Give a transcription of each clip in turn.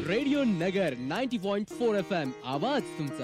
Radio नगर 90.4 FM आवाज तुमचा.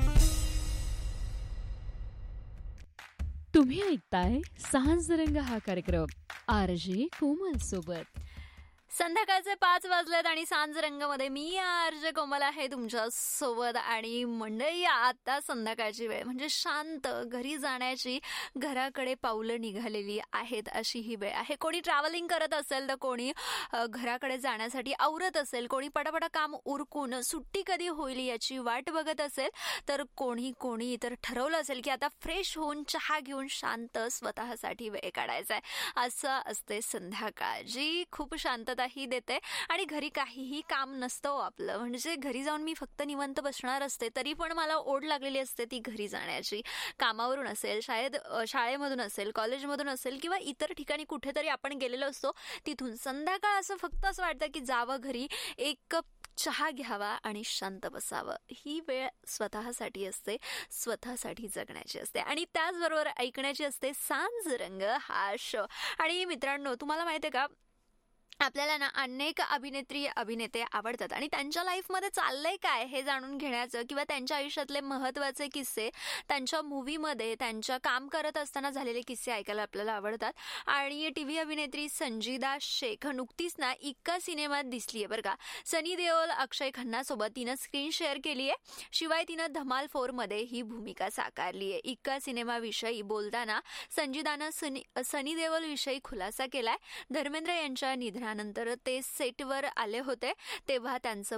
तुम्ही ऐकताय सांजरंग हा कार्यक्रम आरजे कोमल सोबत. संध्याकाळचे 5 वाजलेत आणि सांजरंगमध्ये मी आरजे कोमल आहे तुमच्या सोबत. आणि मंडळी, आता संध्याकाळची वेळ म्हणजे शांत घरी जाण्याची, घराकडे पावलं निघालेली आहेत अशी ही वेळ आहे. कोणी ट्रॅव्हलिंग करत असेल तर कोणी घराकडे जाण्यासाठी आवरत असेल, कोणी पटापटा काम उरकून सुट्टी कधी होईल याची वाट बघत असेल, तर कोणी तर ठरवलं असेल की आता फ्रेश होऊन चहा घेऊन शांत स्वतःसाठी वेळ काढायचा आहे. असं असते संध्याकाळ, जी खूप शांतता ही देते. आणि घरी काहीही काम नसतं आपलं, म्हणजे घरी जाऊन मी फक्त निवांत बसणार असते तरी पण मला ओढ लागलेली असते ती घरी जाण्याची. कामावरून असेल, शाळेमधून असेल, कॉलेजमधून असेल किंवा इतर ठिकाणी कुठेतरी आपण गेलेलो असतो, तिथून संध्याकाळ असं फक्त असं वाटतं की जावं घरी, एक कप चहा घ्यावा आणि शांत बसावं. ही वेळ स्वतःसाठी असते, स्वतःसाठी जगण्याची असते आणि त्याचबरोबर ऐकण्याची असते सांजरंग हा शो. आणि मित्रांनो, तुम्हाला माहिती आहे का, आपल्याला ना अनेक अभिनेत्री अभिनेते आवडतात आणि त्यांच्या लाईफमध्ये चाललंय काय हे जाणून घेण्याचं किंवा त्यांच्या आयुष्यातले महत्त्वाचे किस्से, त्यांच्या मूवीमध्ये त्यांच्या काम करत असताना झालेले किस्से ऐकायला आपल्याला आवडतात. आणि टीव्ही अभिनेत्री संजीदा शेख नुकतीच ना इक्का सिनेमात दिसलीये बरं का. सनी देओल, अक्षय खन्नासोबत तिनं स्क्रीन शेअर केली आहे. शिवाय तिनं धमाल 4 मध्ये ही भूमिका साकारली आहे. इक्का सिनेमाविषयी बोलताना संजीदानं सनी देओल विषयी खुलासा केलाय. धर्मेंद्र यांच्या नंतर ते सेटवर आले होते तेव्हा त्यांचं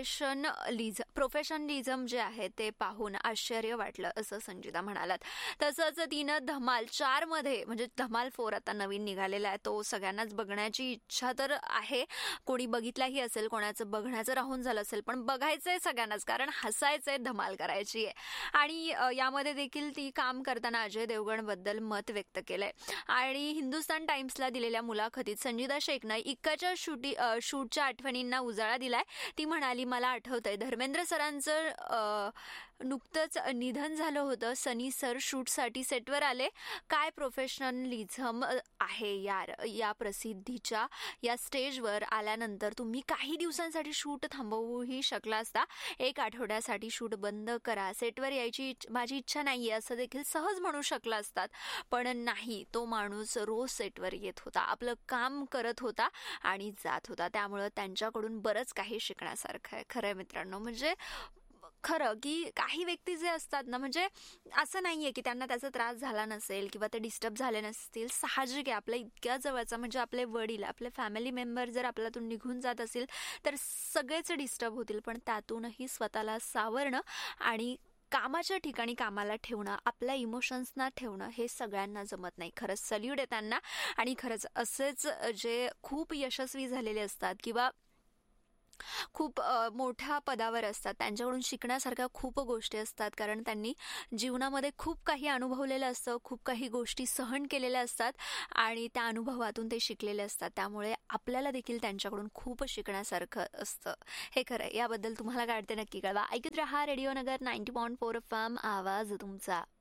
प्रोफेशनलिझम जे आहे ते पाहून आश्चर्य वाटलं असं संजीदा म्हणालात. तसंच तिनं धमाल 4 मध्ये, म्हणजे धमाल 4 आता नवीन निघालेला आहे, तो सगळ्यांनाच बघण्याची इच्छा तर आहे. कोणी बघितलाही असेल, कोणाचं बघण्याचं राहून झालं असेल, पण बघायचंय सगळ्यांनाच, कारण हसायचंय, धमाल करायची आहे. आणि यामध्ये देखील ती काम करताना अजय देवगण बद्दल मत व्यक्त केलंय. आणि हिंदुस्तान टाइम्सला दिलेल्या मुलाखतीत संजीदा शेखनं इक्काच्या शूटच्या आठवणींना उजाळा दिलाय. ती म्हणाली, मला आठवतंय धर्मेंद्र सरांचं नुकतंच निधन झालं होतं. सनी सर शूटसाठी सेटवर आले. काय प्रोफेशनलिझम आहे यार. या प्रसिद्धीच्या या स्टेजवर आल्यानंतर तुम्ही काही दिवसांसाठी शूट थांबवूही शकला असता. 1 आठवड्यासाठी शूट बंद करा, सेटवर यायची माझी इच्छा नाहीये असं देखील सहज म्हणू शकला असतात. पण नाही, तो माणूस रोज सेटवर येत होता, आपलं काम करत होता आणि जात होता. त्यामुळं त्यांच्याकडून बरंच काही शिकण्यासारखं आहे. खरंय मित्रांनो, म्हणजे खरं की काही व्यक्ती जे असतात ना, म्हणजे असं नाहीये की त्यांना त्याचा त्रास झाला नसेल किंवा ते डिस्टर्ब झाले नसतील. साहजिक आहे, आपल्या इतक्या जवळचा म्हणजे आपले वडील, आपले फॅमिली मेंबर जर आपल्यातून निघून जात असेल तर सगळेच डिस्टर्ब होतील. पण त्यातूनही स्वतःला सावरणं आणि कामाच्या ठिकाणी कामाला ठेवणं, आपल्या इमोशन्सना ठेवणं, हे सगळ्यांना जमत नाही. खरंच सल्यूट आहे त्यांना. आणि खरंच असेच जे खूप यशस्वी झालेले असतात किंवा खूप मोठ्या पदावर असतात, त्यांच्याकडून शिकण्यासारख्या खूप गोष्टी असतात. कारण त्यांनी जीवनामध्ये खूप काही अनुभवलेलं असतं, खूप काही गोष्टी सहन केलेल्या असतात आणि त्या अनुभवातून ते शिकलेले असतात. त्यामुळे आपल्याला देखील त्यांच्याकडून खूप शिकण्यासारखं असतं. हे खरं आहे. याबद्दल तुम्हाला काय वाटते नक्की कळवा. ऐकत रहा रेडिओ नगर 90.4 FM आवाज तुमचा.